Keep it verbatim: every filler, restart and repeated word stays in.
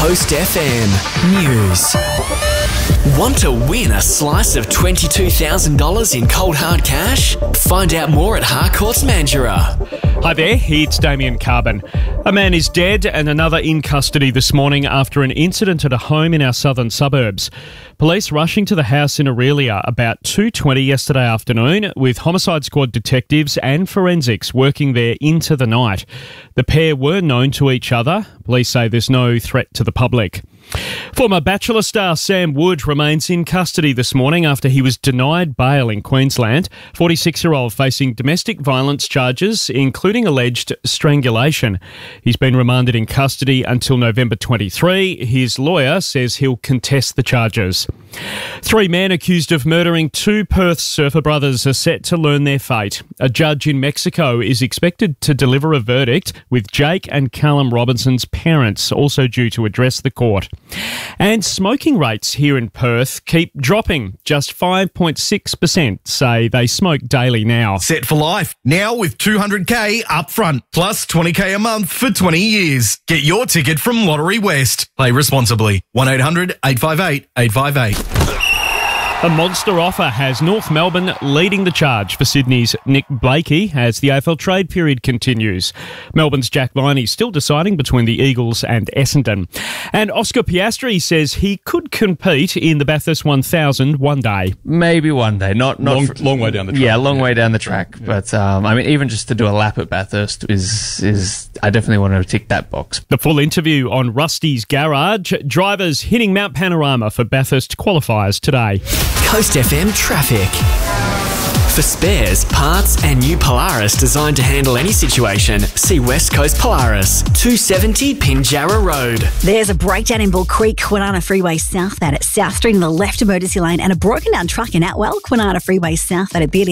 Coast F M News. Want to win a slice of twenty-two thousand dollars in cold hard cash? Find out more at Harcourts Mandurah. Hi there, it's Damien Carbon. A man is dead and another in custody this morning after an incident at a home in our southern suburbs. Police rushing to the house in Aurelia about two twenty yesterday afternoon with homicide squad detectives and forensics working there into the night. The pair were known to each other. Police say there's no threat to the public. Former Bachelor star Sam Wood remains in custody this morning after he was denied bail in Queensland. forty-six-year-old facing domestic violence charges, including alleged strangulation. He's been remanded in custody until November twenty-third. His lawyer says he'll contest the charges. Three men accused of murdering two Perth surfer brothers are set to learn their fate. A judge in Mexico is expected to deliver a verdict, with Jake and Callum Robinson's parents also due to address the court. And smoking rates here in Perth keep dropping. Just five point six percent say they smoke daily now. Set for life, now with two hundred K up front, plus twenty K a month for twenty years. Get your ticket from Lottery West. Play responsibly. one eight hundred eight five eight eight five eight. A monster offer has North Melbourne leading the charge for Sydney's Nick Blakey as the A F L trade period continues. Melbourne's Jack Viney still deciding between the Eagles and Essendon. And Oscar Piastri says he could compete in the Bathurst one thousand one day. Maybe one day. Not, not long, for, long way down the track. Yeah, long yeah. way down the track. Yeah. But, um, I mean, even just to do a lap at Bathurst is, is, I definitely want to tick that box. The full interview on Rusty's Garage. Drivers hitting Mount Panorama for Bathurst qualifiers today. Coast F M traffic. For spares, parts and new Polaris designed to handle any situation, see West Coast Polaris, two seventy Pinjarra Road. There's a breakdown in Bull Creek, Kwinana Freeway southbound at South Street in the left emergency lane, and a broken down truck in Atwell, Kwinana Freeway southbound at Beardy